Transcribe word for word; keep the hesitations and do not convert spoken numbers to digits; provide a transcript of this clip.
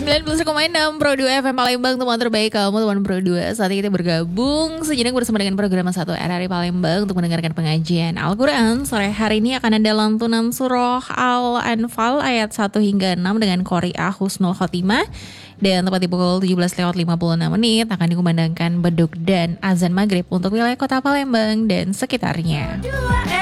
sembilan belas koma enam Pro dua F M Palembang, teman terbaik kamu, teman Pro dua. Saat ini kita bergabung sejenak bersama dengan program satu R R I Palembang untuk mendengarkan pengajian Al-Quran. Sore hari ini akan ada lantunan surah Al-Anfal ayat satu hingga enam dengan Qori'ah Husnul Khotimah. Dan tepat di pukul tujuh belas lewat lima puluh enam menit akan dikumandangkan beduk dan azan maghrib untuk wilayah kota Palembang dan sekitarnya.